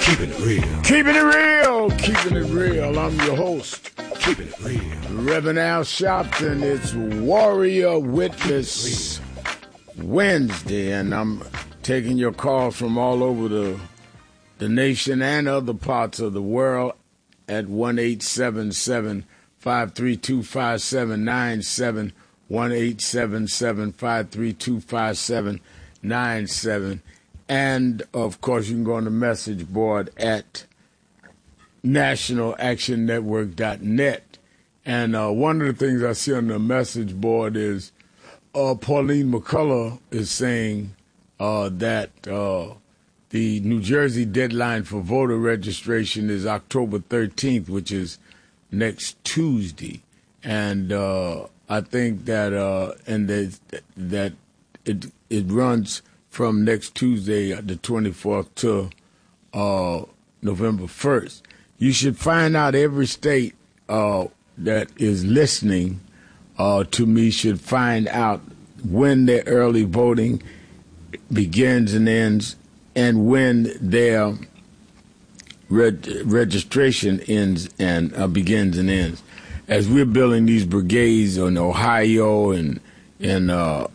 Keeping it real. Keeping it real. Keeping it real. I'm your host. Keeping it real. Reverend Al Sharpton. It's Warrior Witness Wednesday, and I'm taking your calls from all over the nation and other parts of the world at 1-877-532-5797, 1-877-532-5797. And, of course, you can go on the message board at nationalactionnetwork.net. And one of the things I see on the message board is Pauline McCullough is saying that the New Jersey deadline for voter registration is October 13th, which is next Tuesday. And I think that that it runs from next Tuesday, the 24th, to November 1st. You should find out every state that is listening to me should find out when their early voting begins and ends and when their registration ends and begins and ends. As we're building these brigades in Ohio and in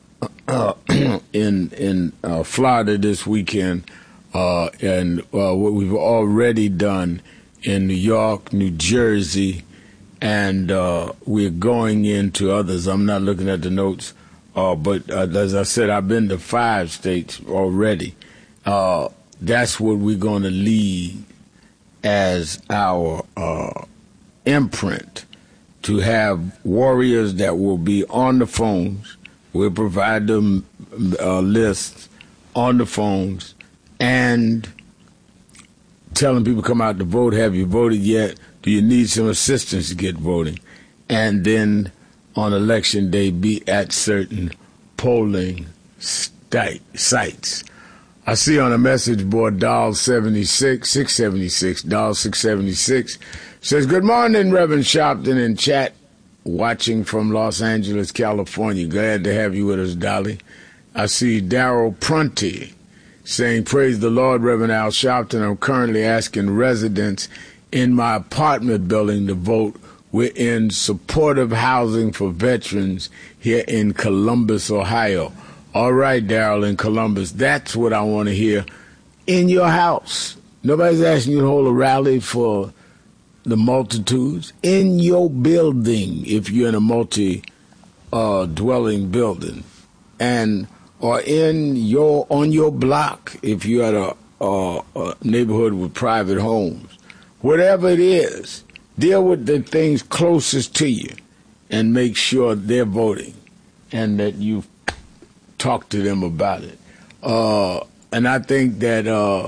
Florida this weekend, and what we've already done in New York, New Jersey, and we're going into others. I'm not looking at the notes, but as I said, I've been to 5 states already. That's what we're going to lead as our imprint, to have warriors that will be on the phones. We'll provide them lists on the phones and telling people come out to vote. Have you voted yet? Do you need some assistance to get voting? And then on election day, be at certain polling sites. I see on a message board, dial 676, dial 676, says, good morning, Reverend Sharpton in chat, watching from Los Angeles, California. Glad to have you with us, Dolly. I see Darrell Prunty saying, praise the Lord, Reverend Al Sharpton. I'm currently asking residents in my apartment building to vote. We're in supportive housing for veterans here in Columbus, Ohio. All right, Darrell in Columbus, that's what I want to hear. In your house. Nobody's asking you to hold a rally for the multitudes. In your building, if you're in a multi-dwelling building, and or on your block, if you're at a neighborhood with private homes. Whatever it is, deal with the things closest to you and make sure they're voting and that you talk to them about it. And I think that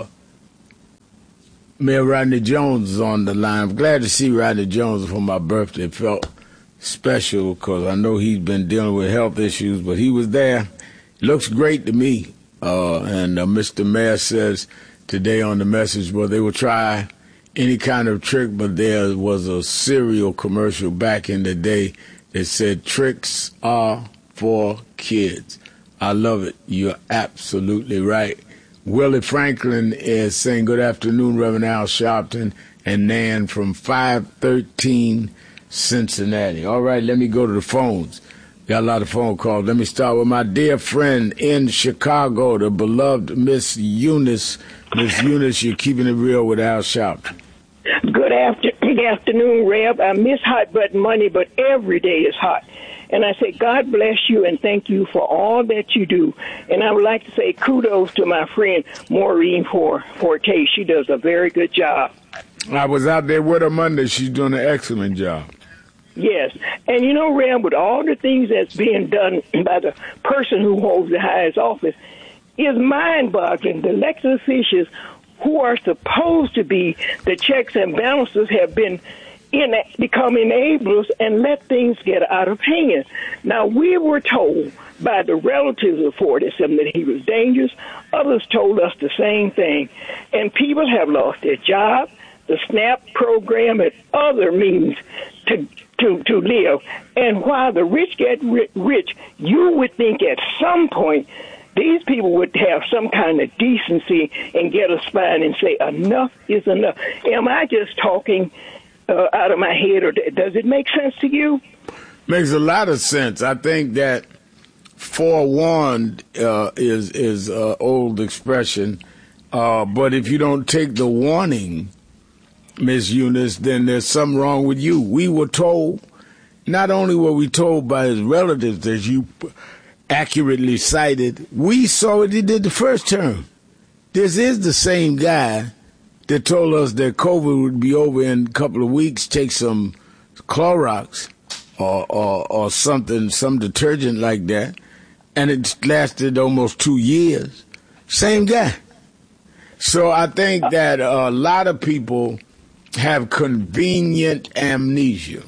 Mayor Rodney Jones is on the line. I'm glad to see Rodney Jones for my birthday. It felt special because I know he's been dealing with health issues, but he was there. Looks great to me. And Mr. Mayor says today on the message, well, they will try any kind of trick, but there was a cereal commercial back in the day that said tricks are for kids. I love it. You're absolutely right. Willie Franklin is saying, good afternoon, Reverend Al Sharpton and Nan from 513 Cincinnati. All right, let me go to the phones. Got a lot of phone calls. Let me start with my dear friend in Chicago, the beloved Miss Eunice. Miss Eunice, you're keeping it real with Al Sharpton. Good afternoon, Reb. I miss Hot Button Money, but every day is hot. And I say, God bless you and thank you for all that you do. And I would like to say kudos to my friend Maureen Forte. She does a very good job. I was out there with her Monday. She's doing an excellent job. Yes. And you know, Reb, with all the things that's being done by the person who holds the highest office, is mind-boggling. The elected officials who are supposed to be the checks and balances have become enablers and let things get out of hand. Now, we were told by the relatives of 47 that he was dangerous. Others told us the same thing. And people have lost their job, the SNAP program, and other means to live. And while the rich get rich, you would think at some point these people would have some kind of decency and get a spine and say, enough is enough. Am I just talking out of my head, or does it make sense to you? Makes a lot of sense. I think that forewarned is an old expression, but if you don't take the warning, Miss Eunice, then there's something wrong with you. We were told, not only were we told by his relatives, as you accurately cited, we saw what he did the first term. This is the same guy that told us that COVID would be over in a couple of weeks. Take some Clorox or something, some detergent like that, and it lasted almost 2 years. Same guy. So I think that a lot of people have convenient amnesia.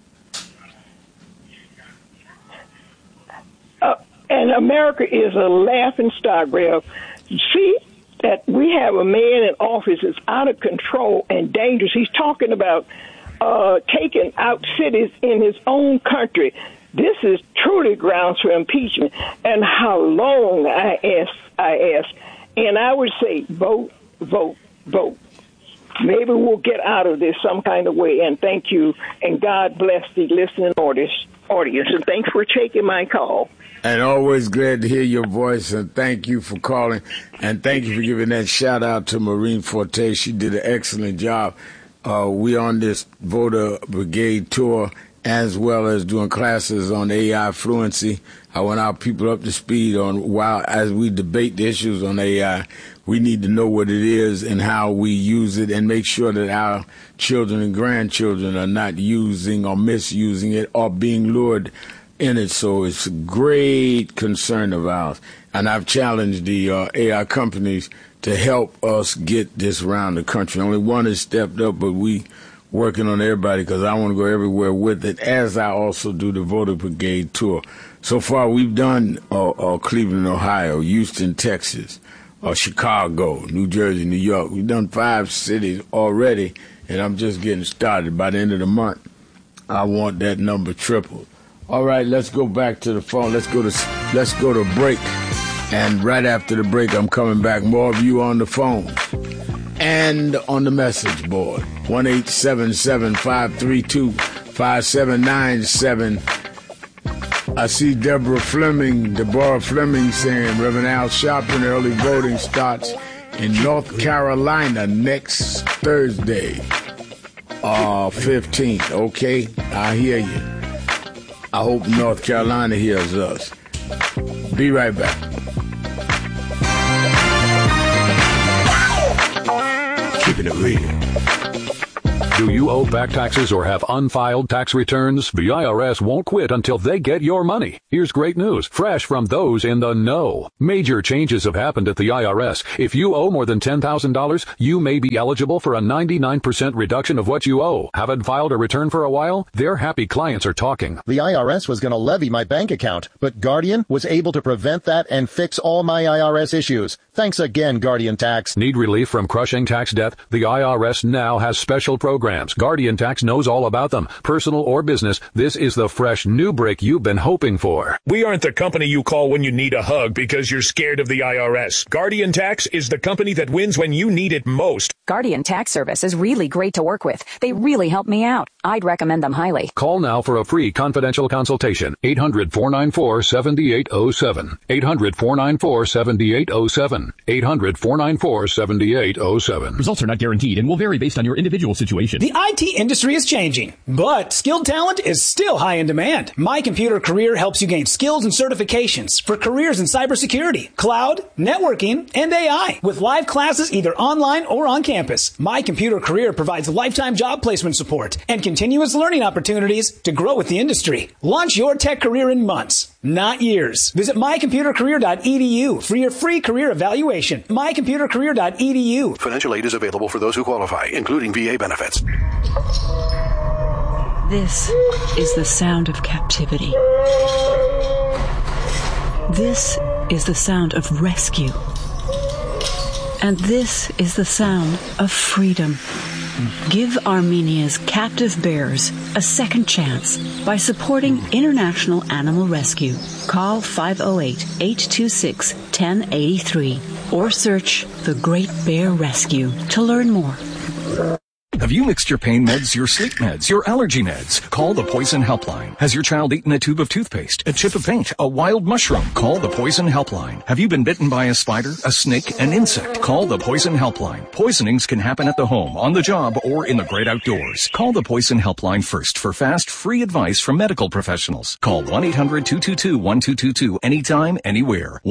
And America is a laughing stock, Rev. See that we have a man in office that's out of control and dangerous. He's talking about taking out cities in his own country. This is truly grounds for impeachment. And how long, I ask. And I would say vote, vote, vote. Maybe we'll get out of this some kind of way. And thank you. And God bless the listening audience. And thanks for taking my call. And always glad to hear your voice, and thank you for calling, and thank you for giving that shout out to Maureen Forte. She did an excellent job. We on this voter brigade tour, as well as doing classes on AI fluency. I want our people up to speed on as we debate the issues on AI, we need to know what it is and how we use it, and make sure that our children and grandchildren are not using or misusing it or being lured in it. So it's a great concern of ours. And I've challenged the AI companies to help us get this around the country. Only one has stepped up, but we working on everybody because I want to go everywhere with it, as I also do the voter brigade tour. So far, we've done Cleveland, Ohio, Houston, Texas, Chicago, New Jersey, New York. We've done 5 cities already, and I'm just getting started. By the end of the month, I want that number tripled. All right, let's go back to the phone. Let's go to break. And right after the break, I'm coming back. More of you on the phone and on the message board. 1-877-532-5797. I see Deborah Fleming saying, Reverend Al Sharpton, early voting starts in North Carolina next Thursday, 15th. Okay, I hear you. I hope North Carolina hears us. Be right back. Keeping it real. Do you owe back taxes or have unfiled tax returns? The IRS won't quit until they get your money. Here's great news, fresh from those in the know. Major changes have happened at the IRS. If you owe more than $10,000, you may be eligible for a 99% reduction of what you owe. Haven't filed a return for a while? Their happy clients are talking. The IRS was going to levy my bank account, but Guardian was able to prevent that and fix all my IRS issues. Thanks again, Guardian Tax. Need relief from crushing tax debt? The IRS now has special programs. Guardian Tax knows all about them. Personal or business, this is the fresh new break you've been hoping for. We aren't the company you call when you need a hug because you're scared of the IRS. Guardian Tax is the company that wins when you need it most. Guardian Tax Service is really great to work with. They really help me out. I'd recommend them highly. Call now for a free confidential consultation. 800-494-7807. 800-494-7807. 800-494-7807. Results are not guaranteed and will vary based on your individual situation. The IT industry is changing, but skilled talent is still high in demand. My Computer Career helps you gain skills and certifications for careers in cybersecurity, cloud, networking, and AI. With live classes either online or on campus, My Computer Career provides lifetime job placement support and continuous learning opportunities to grow with the industry. Launch your tech career in months, not years. Visit mycomputercareer.edu for your free career evaluation. mycomputercareer.edu. Financial aid is available for those who qualify, including VA benefits. This is the sound of captivity. This is the sound of rescue. And this is the sound of freedom. Give Armenia's captive bears a second chance by supporting International Animal Rescue. Call 508-826-1083 or search The Great Bear Rescue to learn more. Have you mixed your pain meds, your sleep meds, your allergy meds? Call the Poison Helpline. Has your child eaten a tube of toothpaste, a chip of paint, a wild mushroom? Call the Poison Helpline. Have you been bitten by a spider, a snake, an insect? Call the Poison Helpline. Poisonings can happen at the home, on the job, or in the great outdoors. Call the Poison Helpline first for fast, free advice from medical professionals. Call 1-800-222-1222 anytime, anywhere.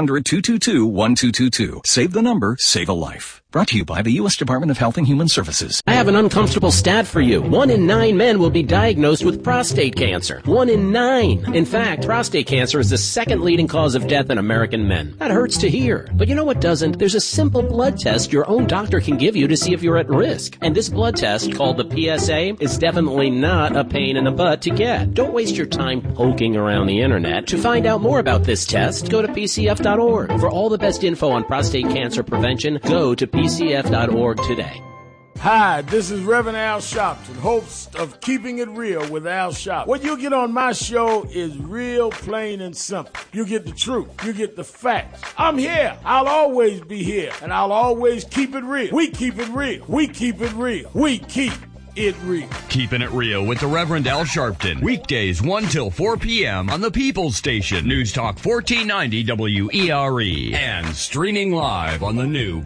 1-800-222-1222. Save the number, save a life. Brought to you by the U.S. Department of Health and Human Services. I have an uncomfortable stat for you. 1 in 9 men will be diagnosed with prostate cancer. 1 in 9. In fact, prostate cancer is the second leading cause of death in American men. That hurts to hear. But you know what doesn't? There's a simple blood test your own doctor can give you to see if you're at risk. And this blood test, called the PSA, is definitely not a pain in the butt to get. Don't waste your time poking around the internet. To find out more about this test, go to PCF.org. For all the best info on prostate cancer prevention, go to PCF.org today. Hi, this is Reverend Al Sharpton, host of Keeping It Real with Al Sharpton. What you get on my show is real, plain, and simple. You get the truth. You get the facts. I'm here. I'll always be here, and I'll always keep it real. We keep it real. We keep it real. We keep it real. Keeping It Real with the Reverend Al Sharpton. Weekdays 1 till 4 p.m. on the People's Station. News Talk 1490 WERE. And streaming live on the new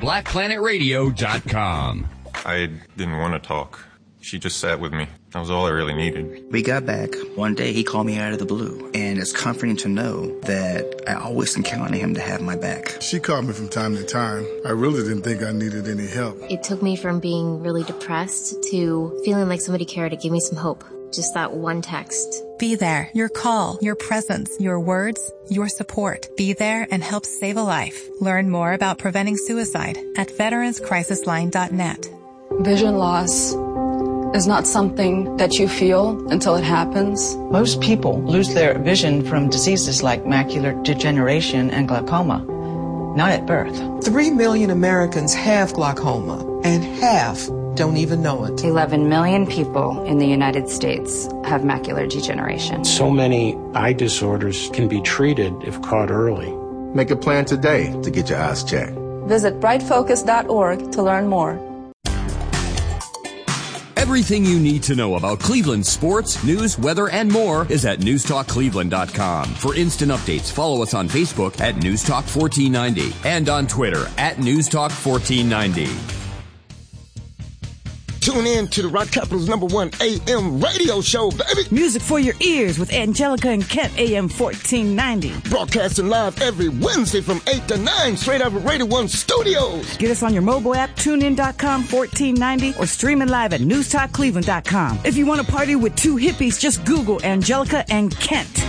BlackPlanetRadio.com. I didn't want to talk. She just sat with me. That was all I really needed. We got back. One day he called me out of the blue. And it's comforting to know that I always can count on him to have my back. She called me from time to time. I really didn't think I needed any help. It took me from being really depressed to feeling like somebody cared to give me some hope. Just that one text. Be there. Your call, your presence, your words, your support. Be there and help save a life. Learn more about preventing suicide at veteranscrisisline.net. Vision loss is not something that you feel until it happens. Most people lose their vision from diseases like macular degeneration and glaucoma, not at birth. 3 million Americans have glaucoma, and half don't even know it. 11 million people in the United States have macular degeneration. So many eye disorders can be treated if caught early. Make a plan today to get your eyes checked. Visit brightfocus.org to learn more. Everything you need to know about Cleveland sports, news, weather, and more is at newstalkcleveland.com. For instant updates, follow us on Facebook at newstalk1490 and on Twitter at newstalk1490. Tune in to the Rock Capital's #1 AM radio show, baby. Music for your ears with Angelica and Kent, AM 1490. Broadcasting live every Wednesday from 8 to 9, straight out of Radio 1 Studios. Get us on your mobile app, tunein.com 1490, or streaming live at newstalkcleveland.com. If you want to party with two hippies, just Google Angelica and Kent.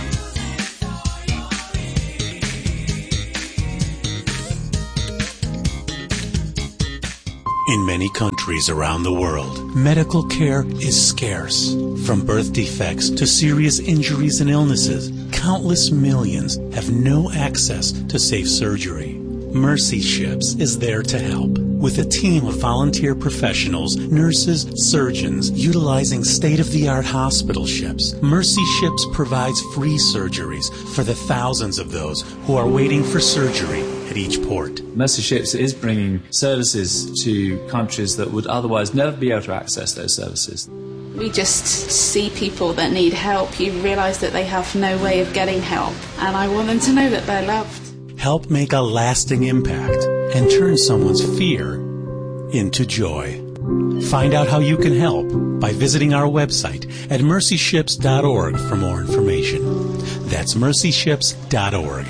In many countries around the world, medical care is scarce. From birth defects to serious injuries and illnesses, countless millions have no access to safe surgery. Mercy Ships is there to help. With a team of volunteer professionals, nurses, surgeons, utilizing state-of-the-art hospital ships, Mercy Ships provides free surgeries for the thousands of those who are waiting for surgery at each port. Mercy Ships is bringing services to countries that would otherwise never be able to access those services. We just see people that need help. You realise that they have no way of getting help, and I want them to know that they're loved. Help make a lasting impact and turn someone's fear into joy. Find out how you can help by visiting our website at mercyships.org for more information. That's mercyships.org.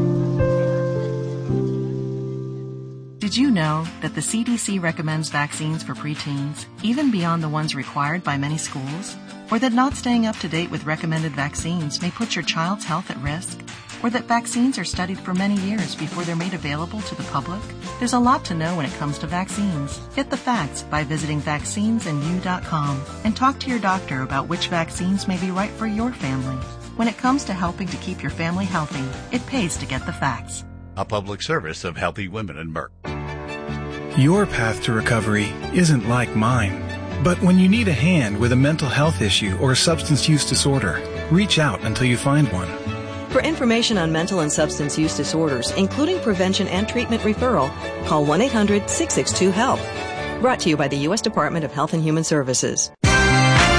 Did you know that the CDC recommends vaccines for preteens, even beyond the ones required by many schools? Or that not staying up to date with recommended vaccines may put your child's health at risk? Or that vaccines are studied for many years before they're made available to the public? There's a lot to know when it comes to vaccines. Get the facts by visiting vaccinesandyou.com and talk to your doctor about which vaccines may be right for your family. When it comes to helping to keep your family healthy, it pays to get the facts. A public service of Healthy Women and Merck. Your path to recovery isn't like mine. But when you need a hand with a mental health issue or a substance use disorder, reach out until you find one. For information on mental and substance use disorders, including prevention and treatment referral, call 1-800-662-HELP. Brought to you by the U.S. Department of Health and Human Services.